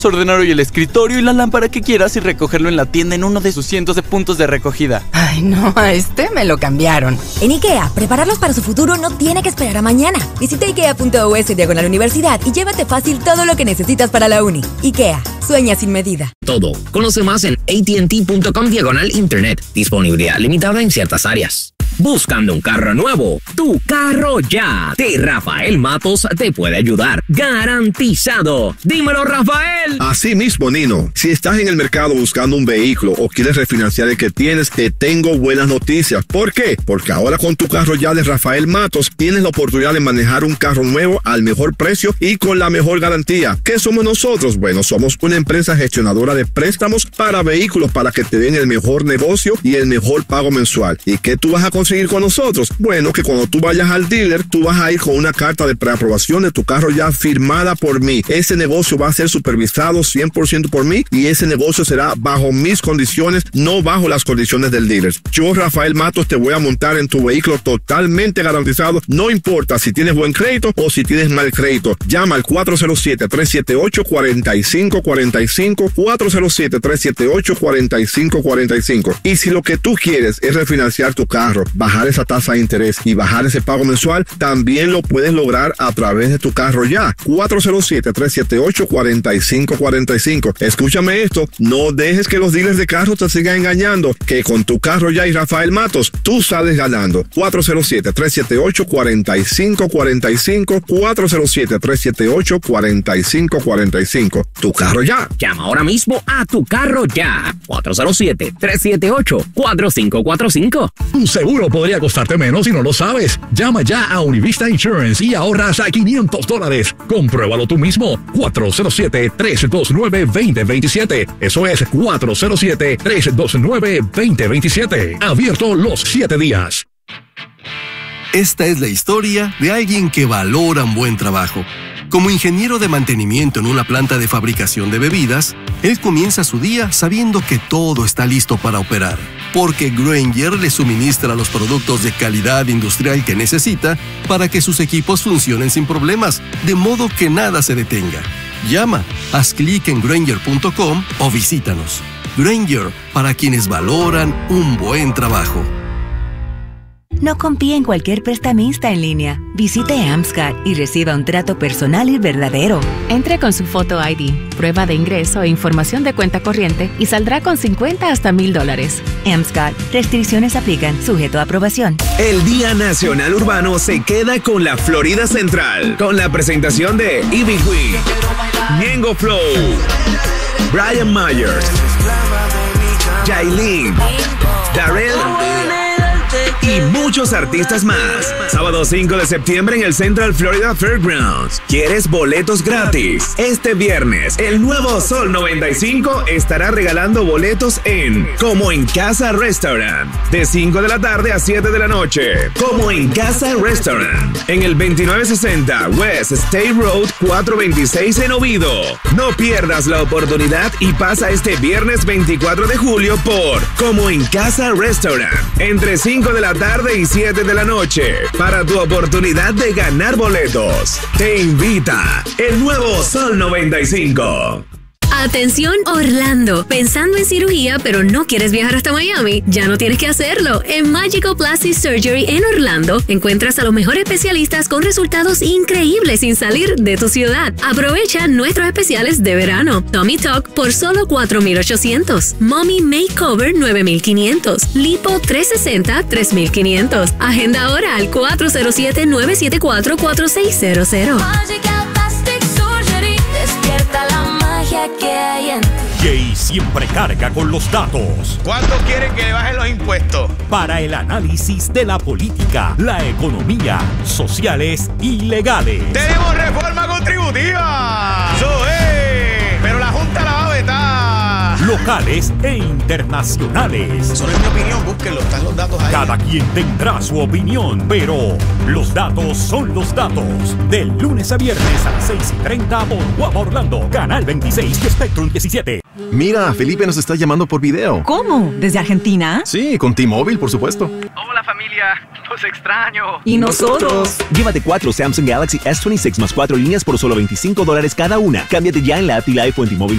ordenador y el escritorio y la lámpara que quieras y recogerlo en la tienda en uno de sus cientos de puntos de recogida. Ay, no, a este me lo cambiaron. En IKEA, prepararlos para su futuro no tiene que esperar a mañana. Visita ikea.us/universidad y llévate fácil todo lo que necesitas para la uni. IKEA, sueña sin medida. Todo. Conoce más en AT&T.com/internet. Disponibilidad limitada en ciertas áreas. Buscando un carro nuevo, tu carro ya. De Rafael Matos te puede ayudar. Garantizado. Dímelo, Rafael. Así mismo, Nino. Si estás en el mercado buscando un vehículo o quieres refinanciar el que tienes, te tengo buenas noticias. ¿Por qué? Porque ahora con tu carro ya de Rafael Matos tienes la oportunidad de manejar un carro nuevo al mejor precio y con la mejor garantía. ¿Qué somos nosotros? Bueno, somos una empresa gestionadora de préstamos para vehículos para que te den el mejor negocio y el mejor pago mensual. ¿Y qué tú vas a conseguir con nosotros? Bueno, que cuando tú vayas al dealer, tú vas a ir con una carta de preaprobación de tu carro ya firmada por mí. Ese negocio va a ser supervisado 100% por mí y ese negocio será bajo mis condiciones, no bajo las condiciones del dealer. Yo, Rafael Matos, te voy a montar en tu vehículo totalmente garantizado. No importa si tienes buen crédito o si tienes mal crédito. Llama al 407-378-4545, 407-378-4545. Y si lo que tú quieres es refinanciar tu carro, bajar esa tasa de interés y bajar ese pago mensual, también lo puedes lograr a través de tu carro ya. 407-378-4545. Escúchame esto, no dejes que los dealers de carros te sigan engañando, que con tu carro ya y Rafael Matos, tú sales ganando. 407-378-4545, 407-378-4545. Tu carro ya. Llama ahora mismo a tu carro ya. 407-378-4545. Tu seguro podría costarte menos si no lo sabes. Llama ya a Univista Insurance y ahorra hasta $500. Compruébalo tú mismo. 407-329-2027. Eso es 407-329-2027. Abierto los 7 días. Esta es la historia de alguien que valora un buen trabajo. Como ingeniero de mantenimiento en una planta de fabricación de bebidas, él comienza su día sabiendo que todo está listo para operar, porque Grainger le suministra los productos de calidad industrial que necesita para que sus equipos funcionen sin problemas, de modo que nada se detenga. Llama, haz clic en Grainger.com o visítanos. Grainger, para quienes valoran un buen trabajo. No confíe en cualquier prestamista en línea. Visite AmSCAD y reciba un trato personal y verdadero. Entre con su foto ID, prueba de ingreso e información de cuenta corriente y saldrá con $50 hasta $1,000. AmSCAD. Restricciones aplican. Sujeto a aprobación. El Día Nacional Urbano se queda con la Florida Central, con la presentación de Ivy Queen, Ñengo Flow, Brian Myers, Yailin, Darrell y muchos artistas más. Sábado 5 de septiembre en el Central Florida Fairgrounds. ¿Quieres boletos gratis? Este viernes, el nuevo Sol 95 estará regalando boletos en Como en Casa Restaurant, de 5 de la tarde a 7 de la noche. Como en Casa Restaurant, en el 2960 West State Road 426 en Oviedo. No pierdas la oportunidad y pasa este viernes 24 de julio por Como en Casa Restaurant, entre 5 de la tarde y 7 de la noche, para tu oportunidad de ganar boletos. Te invita el nuevo Sol 95. Atención Orlando, pensando en cirugía pero no quieres viajar hasta Miami, ya no tienes que hacerlo. En Magical Plastic Surgery en Orlando encuentras a los mejores especialistas con resultados increíbles sin salir de tu ciudad. Aprovecha nuestros especiales de verano. Tummy Tuck por solo $4,800, Mommy Makeover $9,500, Lipo 360 $3,500. Agenda ahora al 407-974-4600. Magical Plastic Surgery, despierta la magia que hay en ti. Jay siempre carga con los datos. ¿Cuánto quieren que le bajen los impuestos? Para el análisis de la política, la economía, sociales y legales. ¡Tenemos reforma contributiva! Pero la Junta la va a vetar. Locales e internacionales. Solo es mi opinión, búsquenlo, están los datos ahí. Cada quien tendrá su opinión, pero los datos son los datos. Del lunes a viernes a las 6:30 por Guapa Orlando, Canal 26 y Spectrum 17. Mira, Felipe nos está llamando por video. ¿Cómo? ¿Desde Argentina? Sí, con T-Mobile, por supuesto. Hola, familia. Los extraño. ¿Y nosotros? Llévate 4 Samsung Galaxy S26 más 4 líneas por solo $25 cada una. Cámbiate ya en la app y la iPhone T-Mobile